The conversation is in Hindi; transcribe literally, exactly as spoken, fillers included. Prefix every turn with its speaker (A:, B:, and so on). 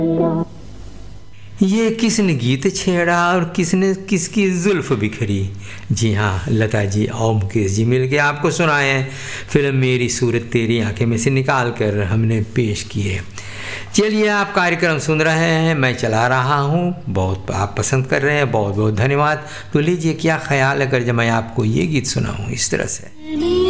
A: ये किसने गीत छेड़ा और किसने किसकी जुल्फ बिखरी। जी हाँ, लता जी और मुकेश जी मिल के आपको सुनाए हैं। फिल्म मेरी सूरत तेरी आंखें में से निकाल कर हमने पेश किए। चलिए, आप कार्यक्रम सुन रहे हैं, मैं चला रहा हूँ, बहुत आप पसंद कर रहे हैं, बहुत बहुत धन्यवाद। तो लीजिए, क्या ख्याल अगर जब मैं आपको ये गीत सुनाऊँ इस तरह से।